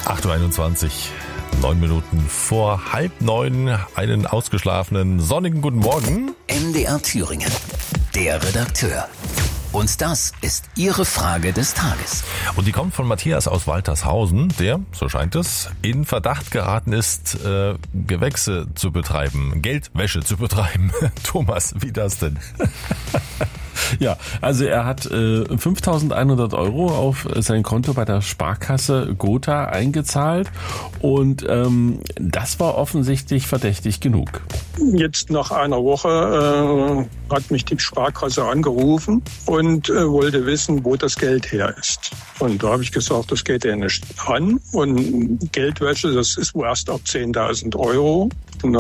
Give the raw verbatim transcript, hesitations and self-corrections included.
acht Uhr einundzwanzig, neun Minuten vor halb neun, einen ausgeschlafenen sonnigen guten Morgen. M D R Thüringen, der Redakteur. Und das ist Ihre Frage des Tages. Und die kommt von Matthias aus Waltershausen, der, so scheint es, in Verdacht geraten ist, äh, Gewächse zu betreiben, Geldwäsche zu betreiben. Thomas, wie das denn? Ja, also er hat äh, fünftausendeinhundert Euro auf sein Konto bei der Sparkasse Gotha eingezahlt und ähm, das war offensichtlich verdächtig genug. Jetzt nach einer Woche äh, hat mich die Sparkasse angerufen und äh, wollte wissen, wo das Geld her ist. Und da habe ich gesagt, das geht ja nicht an. Und Geldwäsche, das ist wohl erst ab zehntausend Euro.